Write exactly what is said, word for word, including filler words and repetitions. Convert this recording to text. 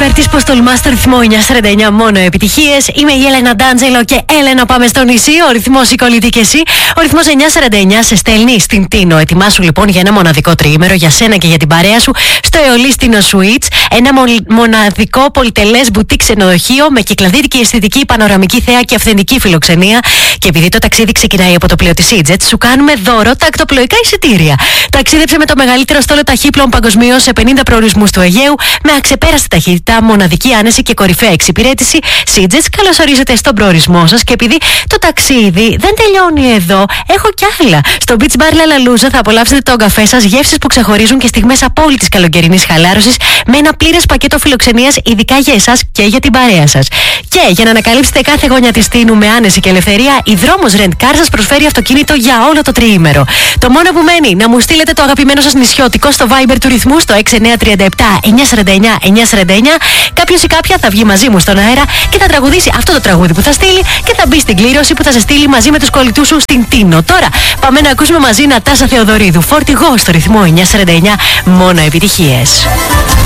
Φέρτης πως τολμά στο ρυθμό εννιά σαράντα εννιά μόνο επιτυχίες. Είμαι η Έλενα Ντάντζελο και Έλενα, πάμε στο νησί. Ο ρυθμός η κολλητή και εσύ. Ο ρυθμός εννιά σαράντα εννιά σε στέλνει στην Τίνο. Ετοιμάσου λοιπόν για ένα μοναδικό τριήμερο για σένα και για την παρέα σου στο Αεολίστινο Suites. Ένα μοναδικό πολυτελές μπουτίκ ξενοδοχείο με κυκλαδίτικη αισθητική, πανοραμική θέα και αυθεντική φιλοξενία. Και επειδή το ταξίδι ξεκινάει από το πλοίο της EasyJet, σου κάνουμε δώρο τα ακτοπλοϊκά εισιτήρια. Ταξίδεψε με το μεγαλύτερο στόλο ταχύπλων παγκοσμίως σε πενήντα προορισμούς του Αιγαίου με αξεπέραστη ταχύτητα, μοναδική άνεση και κορυφαία εξυπηρέτηση. EasyJet, καλώς ορίσατε στον προορισμό σας. Και επειδή το ταξίδι δεν τελειώνει εδώ, έχω κι άλλα. Στο Beach Bar Λαλαλούζα θα απολαύσετε τον καφέ σας, γεύσεις που ξεχωρίζουν και στιγμές απόλυτης καλοκαιρινής χαλάρωσης με ένα πλήρες πακέτο φιλοξενίας ειδικά για εσάς και για την παρέα σας. Και για να ανακαλύψετε κάθε γωνιά της Τίνου με άνεση και ελευθερία, η Δρόμος Rent Car σας προσφέρει αυτοκίνητο για όλο το τριήμερο. Το μόνο που μένει να μου στείλετε το αγαπημένο σας νησιώτικο στο Viber του ρυθμού στο έξι εννιά τρία επτά εννιά σαράντα εννιά εννιά σαράντα εννιά. Κάποιος ή κάποια θα βγει μαζί μου στον αέρα και θα τραγουδήσει αυτό το τραγούδι που θα στείλει και θα μπει στην κλήρωση που θα σε στείλει μαζί με τους κολλητούς σου στην Τίνο. Τώρα πάμε να ακούσουμε μαζί Νατάσα Θεοδωρίδου. Φορτηγό στο ρυθμό εννιά σαράντα εννιά, μόνο επιτυχίες.